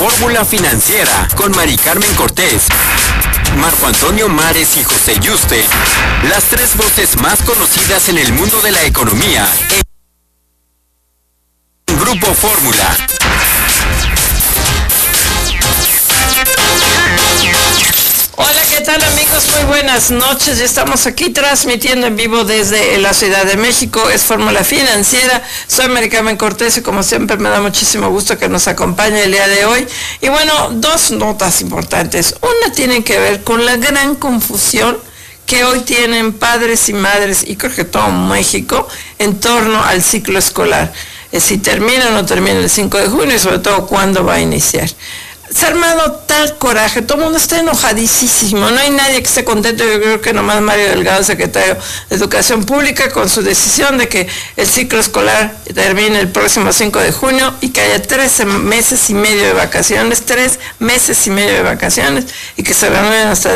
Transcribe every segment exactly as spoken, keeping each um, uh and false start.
Fórmula Financiera con Mari Carmen Cortés, Marco Antonio Mares y José Yuste, las tres voces más conocidas en el mundo de la economía en Grupo Fórmula. Hola, ¿qué tal, amigos? Muy buenas noches. Ya estamos aquí transmitiendo en vivo desde la Ciudad de México. Es Fórmula Financiera. Soy Mari Carmen Cortés y como siempre me da muchísimo gusto que nos acompañe el día de hoy. Y bueno, dos notas importantes. Una tiene que ver con la gran confusión que hoy tienen padres y madres, y creo que todo México, en torno al ciclo escolar. Eh, si termina o no termina el cinco de junio y sobre todo cuándo va a iniciar. Se ha armado tal coraje, todo el mundo está enojadísimo, no hay nadie que esté contento. Yo creo que nomás Mario Delgado, secretario de Educación Pública, con su decisión de que el ciclo escolar termine el próximo cinco de junio y que haya trece meses y medio de vacaciones, tres meses y medio de vacaciones, y que se renueven hasta,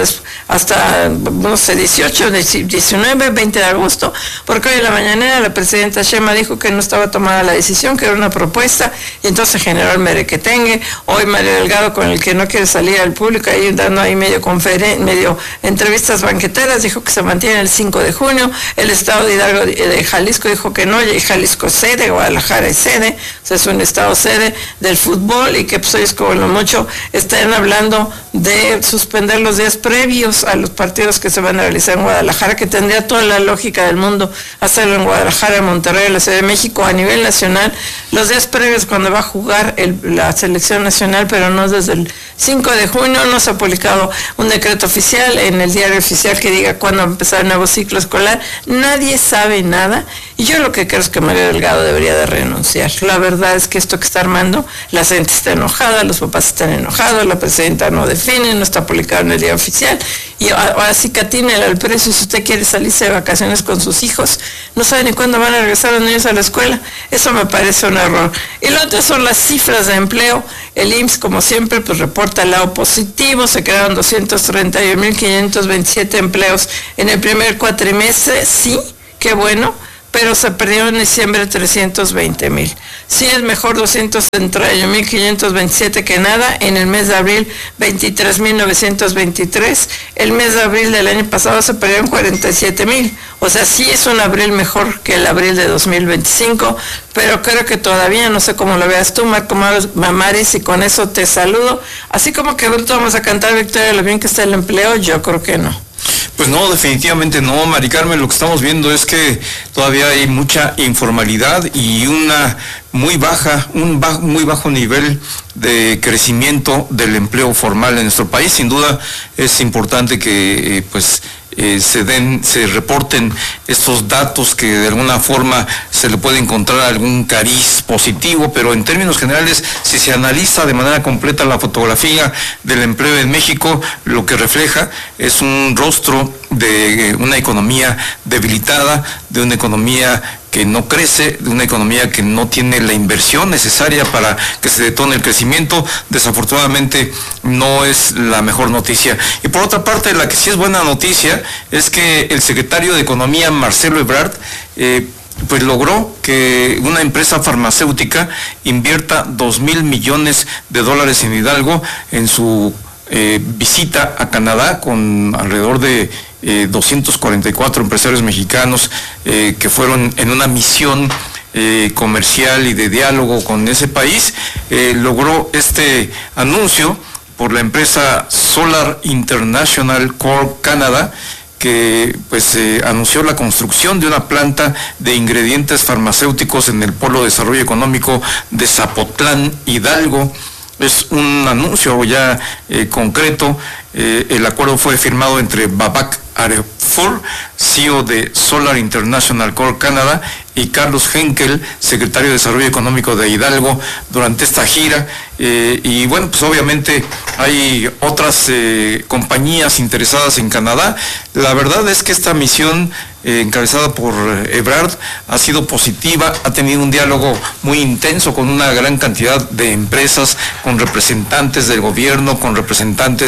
hasta no sé, dieciocho, diecinueve, veinte de agosto, porque hoy en la mañanera la presidenta Sheinbaum dijo que no estaba tomada la decisión, que era una propuesta, y entonces generó el merequetengue. Hoy Mario Delgado, con el que no quiere salir al público, ahí dando ahí medio conferen medio entrevistas banqueteras, dijo que se mantiene el cinco de junio. El estado de Hidalgo, de Jalisco, dijo que no, y Jalisco es sede, Guadalajara es sede, o sea, es un estado sede del fútbol, y que pues ellos como lo mucho están hablando de suspender los días previos a los partidos que se van a realizar en Guadalajara, que tendría toda la lógica del mundo hacerlo en Guadalajara, en Monterrey, en la Ciudad de México. A nivel nacional, los días previos cuando va a jugar el, la selección nacional, pero no desde el cinco de junio. No se ha publicado un decreto oficial en el diario oficial que diga cuándo va a empezar el nuevo ciclo escolar. Nadie sabe nada, y yo lo que creo es que Mario Delgado debería de renunciar. La verdad es que esto que está armando, la gente está enojada, los papás están enojados, la presidenta no define, no está publicado en el diario oficial, y ahora sí catínele al precio. Si usted quiere salirse de vacaciones con sus hijos, no sabe ni cuándo van a regresar los niños a la escuela. Eso me parece un error. Y lo otro son las cifras de empleo. El I M S S, como siempre, pues reporta el lado positivo. Se crearon doscientos treinta y un mil quinientos veintisiete empleos en el primer cuatrimestre. Sí, qué bueno, pero se perdió en diciembre trescientos veinte mil. Sí es mejor doscientos treinta y un mil quinientos veintisiete que nada. En el mes de abril, veintitrés mil novecientos veintitrés. El mes de abril del año pasado se perdieron cuarenta y siete mil. O sea, sí es un abril mejor que el abril de dos mil veinticinco, pero creo que todavía, no sé cómo lo veas tú, Marco Mares, y con eso te saludo. Así como que ahorita vamos a cantar victoria lo bien que está el empleo, yo creo que no. Pues no, definitivamente no, Mari Carmen. Lo que estamos viendo es que todavía hay mucha informalidad y una muy baja, un bajo, muy bajo nivel de crecimiento del empleo formal en nuestro país. Sin duda es importante que eh, pues eh, se den, se reporten estos datos, que de alguna forma se le puede encontrar algún cariz positivo, pero en términos generales, si se analiza de manera completa la fotografía del empleo en México, lo que refleja es un rostro de una economía debilitada, de una economía que no crece, de una economía que no tiene la inversión necesaria para que se detone el crecimiento. Desafortunadamente no es la mejor noticia. Y por otra parte, la que sí es buena noticia es que el secretario de Economía, Marcelo Ebrard, eh, pues logró que una empresa farmacéutica invierta dos mil millones de dólares en Hidalgo en su eh, visita a Canadá, con alrededor de Eh, doscientos cuarenta y cuatro empresarios mexicanos eh, que fueron en una misión eh, comercial y de diálogo con ese país. Eh, logró este anuncio por la empresa Solar International Corp Canada, que pues eh, anunció la construcción de una planta de ingredientes farmacéuticos en el Polo de Desarrollo Económico de Zapotlán, Hidalgo. Es un anuncio ya eh, concreto. Eh, el acuerdo fue firmado entre Babak Arefur, C E O de Solar International Corp Canada, y Carlos Henkel, secretario de Desarrollo Económico de Hidalgo, durante esta gira. Eh, y bueno, pues obviamente hay otras eh, compañías interesadas en Canadá. La verdad es que esta misión eh, encabezada por Ebrard ha sido positiva, ha tenido un diálogo muy intenso con una gran cantidad de empresas, con representantes del gobierno, con representantes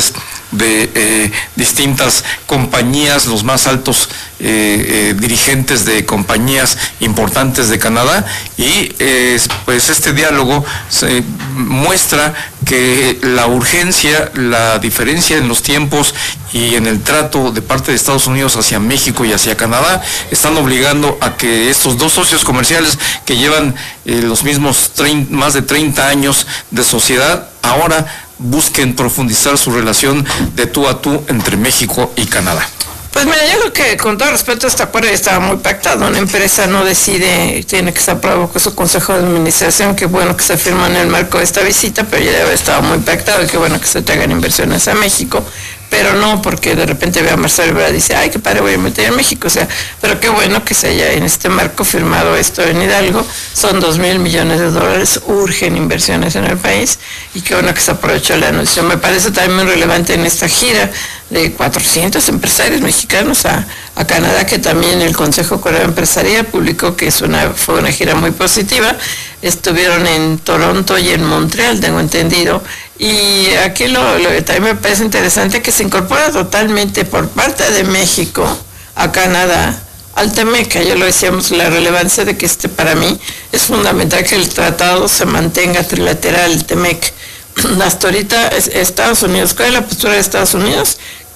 de eh, distintas compañías, los más altos eh, eh, dirigentes de compañías importantes de Canadá, y eh, pues este diálogo se muestra que la urgencia, la diferencia en los tiempos y en el trato de parte de Estados Unidos hacia México y hacia Canadá están obligando a que estos dos socios comerciales que llevan eh, los mismos treinta, más de treinta años de sociedad, ahora busquen profundizar su relación de tú a tú entre México y Canadá. Pues mira, yo creo que con todo respeto este acuerdo ya estaba muy pactado. Una empresa no decide, tiene que estar aprobado con su consejo de administración. Qué bueno que se firmó en el marco de esta visita, pero ya estaba muy pactado y qué bueno que se traigan inversiones a México. Pero no porque de repente vea a Marcelo Ebrard y dice, ay, qué padre, voy a meter en México. O sea, pero qué bueno que se haya en este marco firmado esto en Hidalgo. Son dos mil millones de dólares, urgen inversiones en el país y qué bueno que se aprovechó la anuncio. Me parece también muy relevante en esta gira de cuatrocientos empresarios mexicanos a, a Canadá, que también el Consejo Coreano Empresarial publicó que es una, fue una gira muy positiva. Estuvieron en Toronto y en Montreal, tengo entendido. Y aquí lo, lo que también me parece interesante que se incorpora totalmente por parte de México a Canadá al TEMEC. Ya lo decíamos, la relevancia de que este para mí es fundamental que el tratado se mantenga trilateral, el TEMEC. Hasta ahorita Estados Unidos, ¿cuál es la postura de Estados Unidos?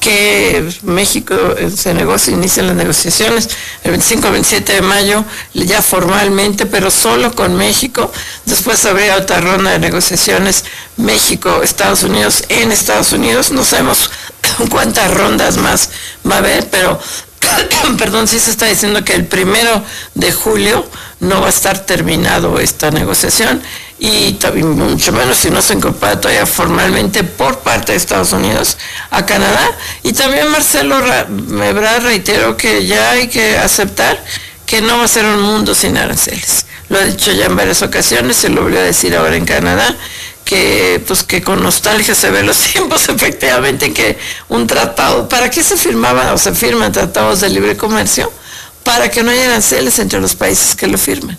Que México se negocia, inician las negociaciones el veinticinco al veintisiete de mayo, ya formalmente, pero solo con México. Después habría otra ronda de negociaciones México, Estados Unidos, en Estados Unidos. No sabemos cuántas rondas más va a haber, pero perdón, sí se está diciendo que el primero de julio no va a estar terminado esta negociación, y también mucho menos si no se incorpora todavía formalmente por parte de Estados Unidos a Canadá. Y también Marcelo Ebrard reiteró que ya hay que aceptar que no va a ser un mundo sin aranceles. Lo ha dicho ya en varias ocasiones, se lo volvió a decir ahora en Canadá, que pues que con nostalgia se ven los tiempos efectivamente que un tratado, ¿para qué se firmaban o se firman tratados de libre comercio? Para que no haya aranceles entre los países que lo firman.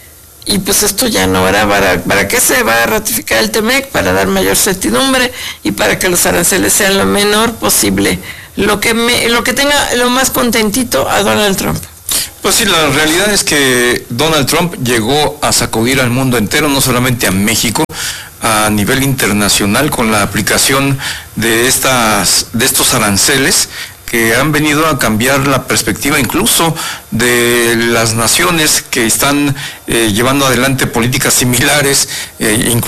Y pues esto ya no era, para, ¿para qué se va a ratificar el TEMEC? Para dar mayor certidumbre y para que los aranceles sean lo menor posible, lo que, me, lo que tenga lo más contentito a Donald Trump. Pues sí, la realidad es que Donald Trump llegó a sacudir al mundo entero, no solamente a México, a nivel internacional, con la aplicación de estas, de estos aranceles que han venido a cambiar la perspectiva incluso de las naciones que están eh, llevando adelante políticas similares, eh, incluso